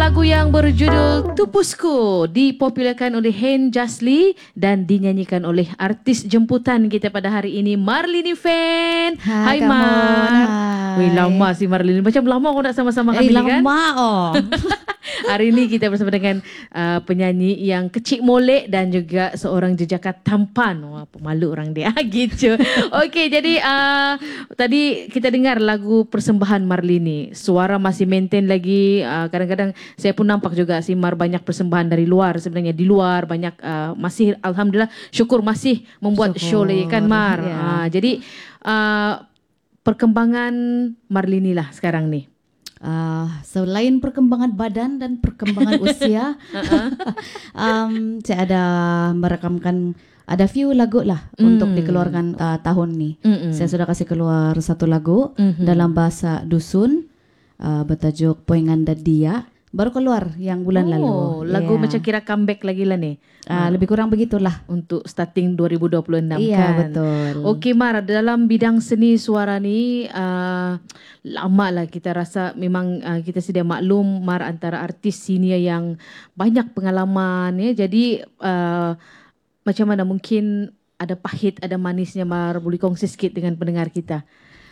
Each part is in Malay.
lagu yang berjudul Tupusku dipopularkan oleh Hen Jasli dan dinyanyikan oleh artis jemputan kita pada hari ini, Marlini Fan. Hai Mar. Wih, lama si Marlini. Macam lama kau nak sama-sama kami ni kan? Lama oh. Hari ini kita bersama dengan penyanyi yang kecil molek dan juga seorang jejaka tampan. Wah, pemalu orang dia. Gitu. Okey, jadi tadi kita dengar lagu persembahan Marlini. Suara masih maintain lagi. Kadang-kadang saya pun nampak juga si Mar banyak persembahan dari luar. Sebenarnya di luar banyak masih alhamdulillah syukur masih membuat show lagi kan Mar. Yeah. Jadi perkembangan Marlini lah sekarang ni. Selain perkembangan badan dan perkembangan usia, saya ada merekamkan ada few lagu lah untuk dikeluarkan tahun ni. Saya sudah kasih keluar satu lagu dalam bahasa dusun bertajuk Poinganda Dia. Baru keluar yang bulan lalu. Lagu macam kira comeback lagi lah ni. Lebih kurang begitulah untuk starting 2026 iya, kan. Betul. Okey Mar, dalam bidang seni suara ni lama lah kita rasa memang kita sedia maklum Mar antara artis senior yang banyak pengalaman ya. Jadi macam mana mungkin ada pahit ada manisnya Mar, boleh kongsi sikit dengan pendengar kita?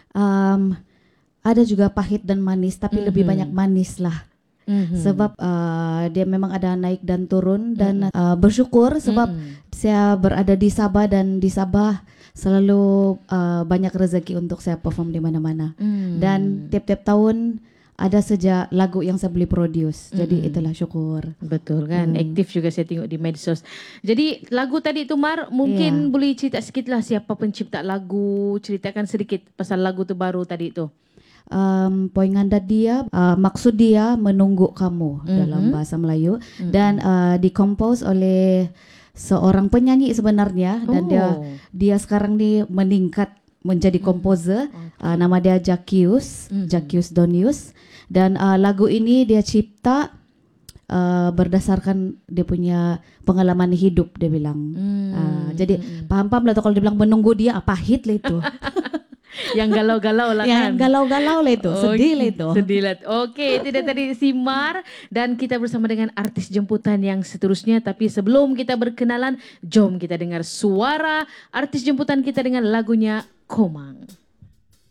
Ada juga pahit dan manis tapi lebih banyak manis lah. Sebab dia memang ada naik dan turun dan bersyukur sebab saya berada di Sabah dan di Sabah selalu banyak rezeki untuk saya perform di mana-mana. Dan tiap-tiap tahun ada saja lagu yang saya boleh produce. Jadi itulah syukur. Betul kan, aktif juga saya tengok di medsos. Jadi lagu tadi tu Mar, mungkin boleh cerita sikit lah siapa pencipta lagu, ceritakan sedikit pasal lagu tu baru tadi tu. Poinganda Dia, maksud dia menunggu kamu dalam bahasa Melayu dan dikompos oleh seorang penyanyi sebenarnya dan dia sekarang ni meningkat menjadi komposer. Nama dia Jakius Donius dan lagu ini dia cipta berdasarkan dia punya pengalaman hidup dia bilang. Jadi paham-paham lah tu kalau dia bilang menunggu dia pahit lah itu. Yang galau-galau lah kan. Yang galau-galau lah itu, sedih lah itu. Sedih lah. Okey, itu dia tadi si Mar dan kita bersama dengan artis jemputan yang seterusnya. Tapi sebelum kita berkenalan, jom kita dengar suara artis jemputan kita dengan lagunya Komang.